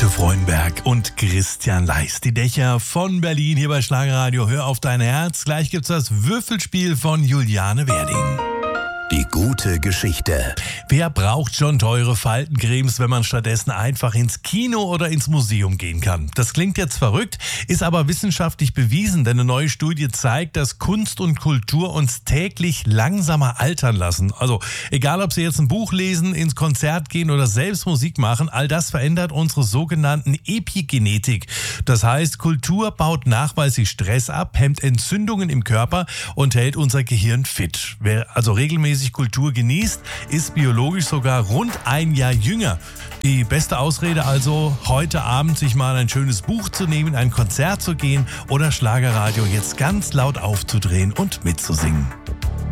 Anke Freudenberg und Christian Leist. Die Dächer von Berlin hier bei Schlagerradio. Hör auf dein Herz. Gleich gibt's das Würfelspiel von Juliane Werding. Die gute Geschichte. Wer braucht schon teure Faltencremes, wenn man stattdessen einfach ins Kino oder ins Museum gehen kann? Das klingt jetzt verrückt, ist aber wissenschaftlich bewiesen, denn eine neue Studie zeigt, dass Kunst und Kultur uns täglich langsamer altern lassen. Also egal, ob Sie jetzt ein Buch lesen, ins Konzert gehen oder selbst Musik machen, all das verändert unsere sogenannten Epigenetik. Das heißt, Kultur baut nachweislich Stress ab, hemmt Entzündungen im Körper und hält unser Gehirn fit. Wer also regelmäßig Kultur genießt, ist biologisch sogar rund ein Jahr jünger. Die beste Ausrede also, heute Abend sich mal ein schönes Buch zu nehmen, ein Konzert zu gehen oder Schlagerradio jetzt ganz laut aufzudrehen und mitzusingen.